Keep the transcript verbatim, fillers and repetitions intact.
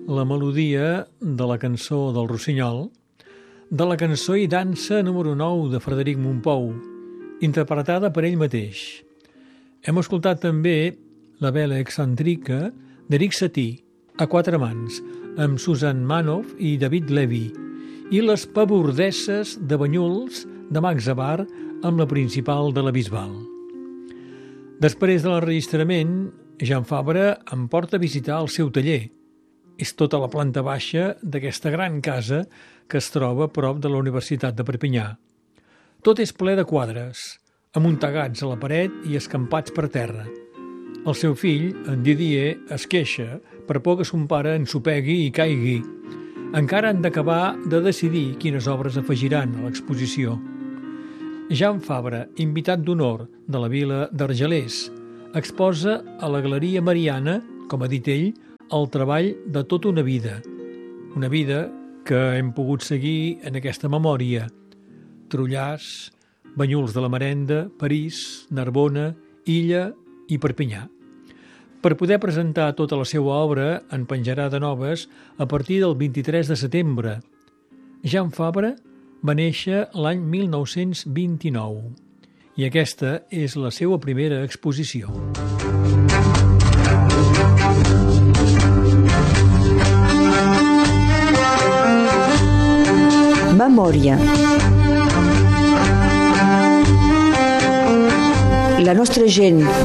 la melodia de la cançó del Rossinyol, de la cançó i dansa número nou de Frederic Mompou, interpretada per ell mateix. Hem escoltat també la vela excèntrica d'Eric Satie, a quatre mans, amb Susan Manoff i David Levy, i les pabordesses de Banyuls de Max Abar amb la principal de la Bisbal. Després de l'enregistrament, Jean Fabre em porta a visitar el seu taller. És tota la planta baixa d'aquesta gran casa que es troba a prop de la Universitat de Perpinyà. Tot és ple de quadres, amuntegats a la paret i escampats per terra. El seu fill, en Didier, es queixa per por que son pare ensopegui i caigui. Encara han d'acabar de decidir quines obres afegiran a l'exposició. Jean Fabre, invitat d'honor de la vila d'Argelers, exposa a la Galeria Mariana, com ha dit ell, el treball de tota una vida. Una vida que hem pogut seguir en aquesta memòria. Trullars, Banyuls de la Marenda, París, Narbona, Illa i Perpinyà. Per poder presentar tota la seva obra en penjarà de noves a partir del vint-i-tres de setembre. Jean Fabre va néixer l'any mil nou-cents vint-i-nou i aquesta és la seva primera exposició. Memòria. La nostra gent